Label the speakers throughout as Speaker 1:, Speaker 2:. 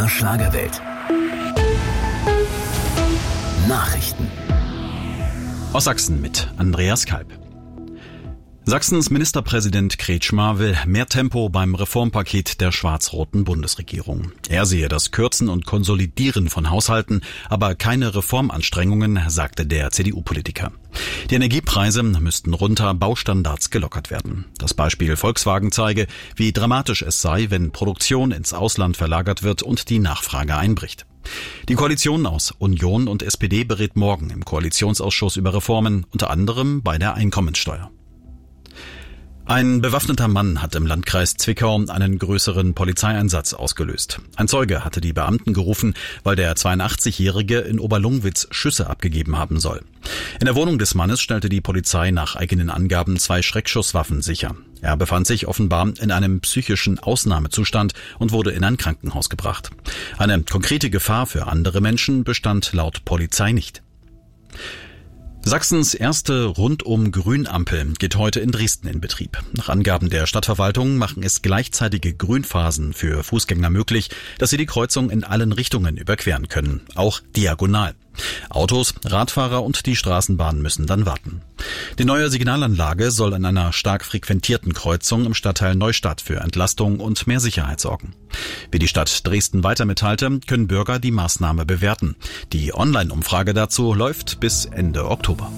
Speaker 1: der Schlagerwelt. Nachrichten
Speaker 2: aus Sachsen mit Andreas Kalb. Sachsens Ministerpräsident Kretschmer will mehr Tempo beim Reformpaket der schwarz-roten Bundesregierung. Er sehe das Kürzen und Konsolidieren von Haushalten, aber keine Reformanstrengungen, sagte der CDU-Politiker. Die Energiepreise müssten runter, Baustandards gelockert werden. Das Beispiel Volkswagen zeige, wie dramatisch es sei, wenn Produktion ins Ausland verlagert wird und die Nachfrage einbricht. Die Koalition aus Union und SPD berät morgen im Koalitionsausschuss über Reformen, unter anderem bei der Einkommenssteuer. Ein bewaffneter Mann hat im Landkreis Zwickau einen größeren Polizeieinsatz ausgelöst. Ein Zeuge hatte die Beamten gerufen, weil der 82-Jährige in Oberlungwitz Schüsse abgegeben haben soll. In der Wohnung des Mannes stellte die Polizei nach eigenen Angaben 2 Schreckschusswaffen sicher. Er befand sich offenbar in einem psychischen Ausnahmezustand und wurde in ein Krankenhaus gebracht. Eine konkrete Gefahr für andere Menschen bestand laut Polizei nicht. Sachsens erste Rundum-Grünampel geht heute in Dresden in Betrieb. Nach Angaben der Stadtverwaltung machen es gleichzeitige Grünphasen für Fußgänger möglich, dass sie die Kreuzung in allen Richtungen überqueren können, auch diagonal. Autos, Radfahrer und die Straßenbahn müssen dann warten. Die neue Signalanlage soll an einer stark frequentierten Kreuzung im Stadtteil Neustadt für Entlastung und mehr Sicherheit sorgen. Wie die Stadt Dresden weiter mitteilte, können Bürger die Maßnahme bewerten. Die Online-Umfrage dazu läuft bis Ende Oktober.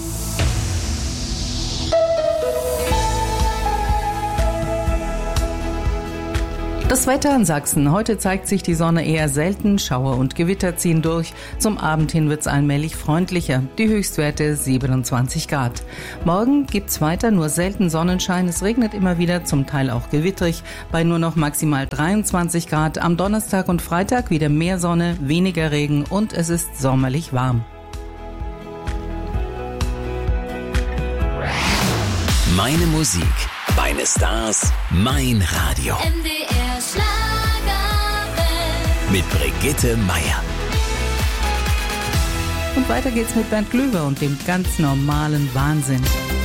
Speaker 3: Das Wetter in Sachsen. Heute zeigt sich die Sonne eher selten. Schauer und Gewitter ziehen durch. Zum Abend hin wird es allmählich freundlicher. Die Höchstwerte 27 Grad. Morgen gibt's weiter nur selten Sonnenschein. Es regnet immer wieder, zum Teil auch gewittrig, bei nur noch maximal 23 Grad. Am Donnerstag und Freitag wieder mehr Sonne, weniger Regen und es ist sommerlich warm.
Speaker 1: Meine Musik, meine Stars, mein Radio.
Speaker 4: MDR Schlagerwelt.
Speaker 1: Mit Brigitte Meier.
Speaker 3: Und weiter geht's mit Bernd Glöwer und dem ganz normalen Wahnsinn.